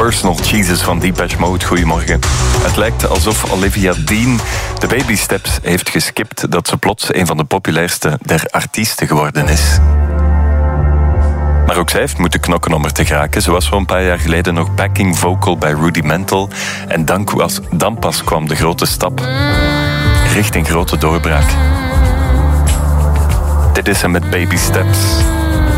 Personal Jesus van Depeche Mode. Goedemorgen. Het lijkt alsof Olivia Dean de baby steps heeft geskipt, dat ze plots een van de populairste der artiesten geworden is. Maar ook zij heeft moeten knokken om er te geraken. Ze was voor een paar jaar geleden nog backing vocal bij Rudimental. En dan pas kwam de grote stap richting grote doorbraak. Dit is hem met Baby Steps.